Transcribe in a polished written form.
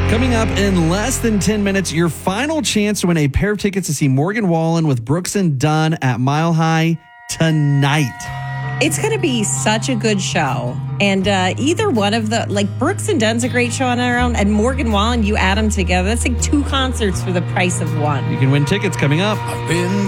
Coming up in less than 10 minutes, your final chance to win a pair of tickets to see Morgan Wallen with Brooks and Dunn at Mile High tonight. It's going to be such a good show. And either one of the, like Brooks and Dunn's a great show on their own, and Morgan Wallen, you add them together. That's like 2 concerts for the price of one. You can win tickets coming up. I've been